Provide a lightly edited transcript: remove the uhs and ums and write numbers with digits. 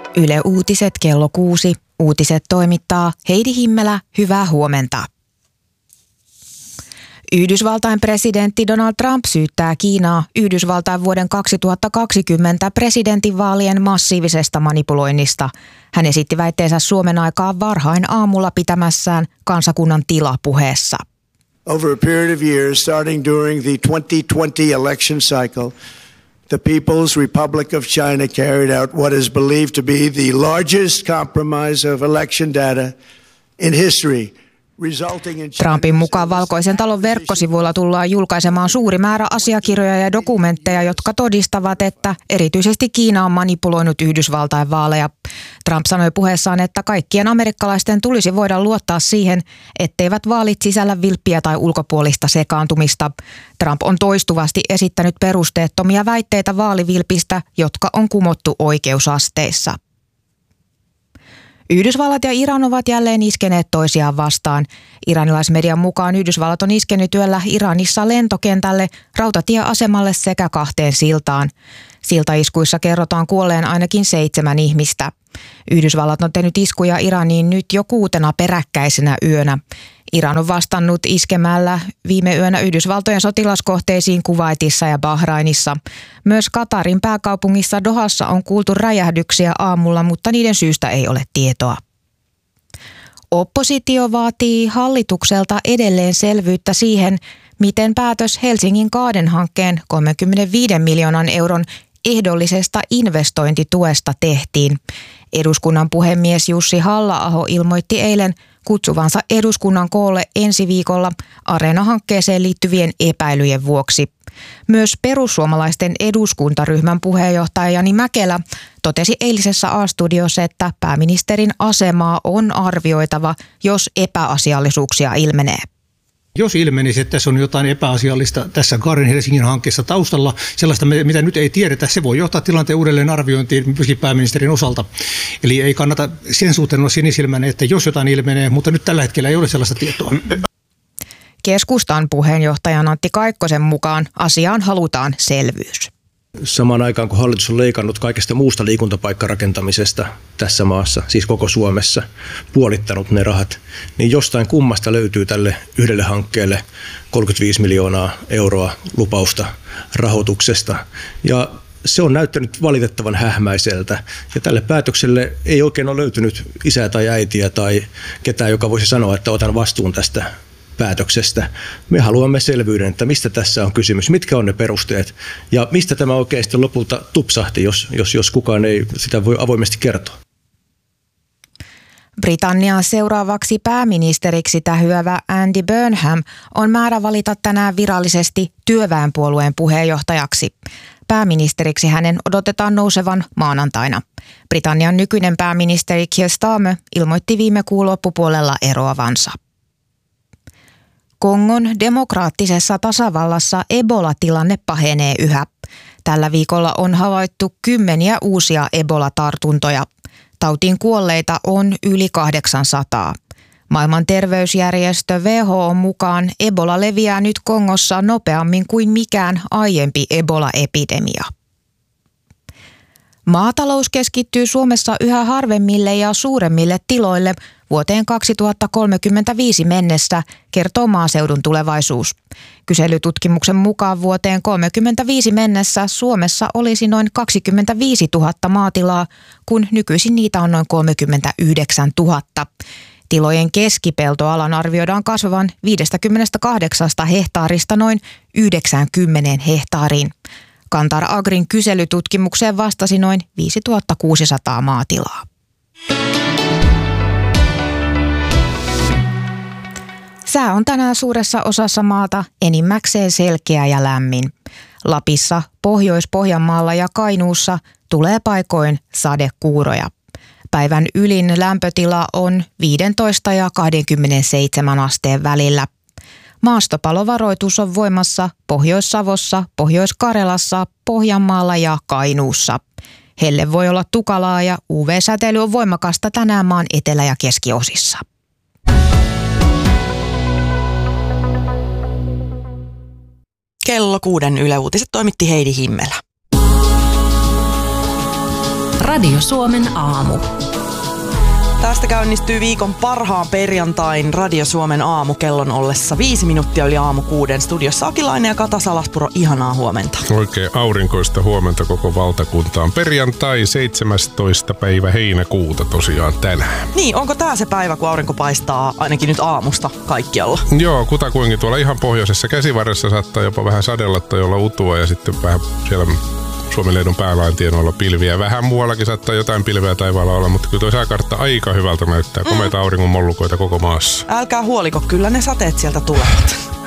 Yle Uutiset kello 6. Uutiset toimittaa Heidi Himmelä. Hyvää huomenta. Yhdysvaltain presidentti Donald Trump syyttää Kiinaa Yhdysvaltain vuoden 2020 presidentinvaalien massiivisesta manipuloinnista. Hän esitti väitteensä Suomen aikaan varhain aamulla pitämässään kansakunnan tilapuheessa. Over a period of years, starting during the 2020 election cycle, the People's Republic of China carried out what is believed to be the largest compromise of election data in history. Trumpin mukaan Valkoisen talon verkkosivuilla tullaan julkaisemaan suuri määrä asiakirjoja ja dokumentteja, jotka todistavat, että erityisesti Kiina on manipuloinut Yhdysvaltain vaaleja. Trump sanoi puheessaan, että kaikkien amerikkalaisten tulisi voida luottaa siihen, etteivät vaalit sisällä vilppiä tai ulkopuolista sekaantumista. Trump on toistuvasti esittänyt perusteettomia väitteitä vaalivilpistä, jotka on kumottu oikeusasteissa. Yhdysvallat ja Iran ovat jälleen iskeneet toisiaan vastaan. Iranilaismedian mukaan Yhdysvallat on iskenyt yöllä Iranissa lentokentälle, rautatieasemalle sekä 2 siltaan. Siltaiskuissa kerrotaan kuolleen ainakin 7 ihmistä. Yhdysvallat on tehnyt iskuja Iraniin nyt jo 6 peräkkäisenä yönä. Iran on vastannut iskemällä viime yönä Yhdysvaltojen sotilaskohteisiin Kuwaitissa ja Bahrainissa. Myös Katarin pääkaupungissa Dohassa on kuultu räjähdyksiä aamulla, mutta niiden syystä ei ole tietoa. Oppositio vaatii hallitukselta edelleen selvyyttä siihen, miten päätös Helsingin Kaaden-hankkeen 35 miljoonan euron ehdollisesta investointituesta tehtiin. Eduskunnan puhemies Jussi Halla-aho ilmoitti eilen kutsuvansa eduskunnan koolle ensi viikolla Areena-hankkeeseen liittyvien epäilyjen vuoksi. Myös perussuomalaisten eduskuntaryhmän puheenjohtaja Jani Mäkelä totesi eilisessä A-studiossa, että pääministerin asemaa on arvioitava, jos epäasiallisuuksia ilmenee. Jos ilmenisi, että tässä on jotain epäasiallista tässä Kaaden Helsingin hankkeessa taustalla, sellaista mitä nyt ei tiedetä, se voi johtaa tilanteen uudelleen arviointiin myöskin pääministerin osalta. Eli ei kannata sen suhteen olla sinisilmäinen, että jos jotain ilmenee, mutta nyt tällä hetkellä ei ole sellaista tietoa. Keskustan puheenjohtajan Antti Kaikkosen mukaan asiaan halutaan selvyys. Samaan aikaan, kun hallitus on leikannut kaikesta muusta liikuntapaikkarakentamisesta tässä maassa, siis koko Suomessa, puolittanut ne rahat, niin jostain kummasta löytyy tälle yhdelle hankkeelle 35 miljoonaa euroa lupausta rahoituksesta. Ja se on näyttänyt valitettavan hähmäiseltä. Ja tälle päätökselle ei oikein ole löytynyt isää tai äitiä tai ketään, joka voisi sanoa, että otan vastuun tästä päätöksestä. Me haluamme selvyyden, että mistä tässä on kysymys, mitkä on ne perusteet ja mistä tämä oikeasti lopulta tupsahti, jos kukaan ei sitä voi avoimesti kertoa. Britannian seuraavaksi pääministeriksi tähyävä Andy Burnham on määrä valita tänään virallisesti työväenpuolueen puheenjohtajaksi. Pääministeriksi hänen odotetaan nousevan maanantaina. Britannian nykyinen pääministeri Keir Starmer ilmoitti viime kuun loppupuolella eroavansa. Kongon demokraattisessa tasavallassa Ebola-tilanne pahenee yhä. Tällä viikolla on havaittu 10 uusia Ebola-tartuntoja. Tautiin kuolleita on yli 800. Maailman terveysjärjestö WHO mukaan Ebola leviää nyt Kongossa nopeammin kuin mikään aiempi Ebola-epidemia. Maatalous keskittyy Suomessa yhä harvemmille ja suuremmille tiloille vuoteen 2035 mennessä, kertoo Maaseudun Tulevaisuus. Kyselytutkimuksen mukaan vuoteen 2035 mennessä Suomessa olisi noin 25 000 maatilaa, kun nykyisin niitä on noin 39 000. Tilojen keskipeltoalan arvioidaan kasvavan 58 hehtaarista noin 90 hehtaariin. Kantar Agrin kyselytutkimukseen vastasi noin 5600 maatilaa. Sää on tänään suuressa osassa maata enimmäkseen selkeä ja lämmin. Lapissa, Pohjois-Pohjanmaalla ja Kainuussa tulee paikoin sadekuuroja. Päivän ylin lämpötila on 15 ja 27 asteen välillä. Maastopalovaroitus on voimassa Pohjois-Savossa, Pohjois-Karjalassa, Pohjanmaalla ja Kainuussa. Helle voi olla tukalaa ja UV-säteily on voimakasta tänään maan etelä- ja keskiosissa. Kello 6 Yle Uutiset toimitti Heidi Himmelä. Radio Suomen aamu. Tästä käynnistyy viikon parhaan perjantain Radio Suomen aamu kellon ollessa 5 minuuttia yli aamu 6. Studiossa Akilainen ja Kata Salaspuro, ihanaa huomenta. Oikein aurinkoista huomenta koko valtakuntaan. Perjantai 17. päivä heinäkuuta tosiaan tänään. Niin, onko tää se päivä, kun aurinko paistaa ainakin nyt aamusta kaikkialla? Joo, kutakuinkin tuolla ihan pohjoisessa Käsivarressa saattaa jopa vähän sadella tai olla utua ja sitten vähän siellä Suomenlehdon päälaintienoilla pilviä. Vähän muuallakin saattaa jotain pilveä taivaalla olla, mutta kyllä tuo sääkartta aika hyvältä näyttää. Komeita auringon mollukoita koko maassa. Älkää huoliko, kyllä ne sateet sieltä tulevat.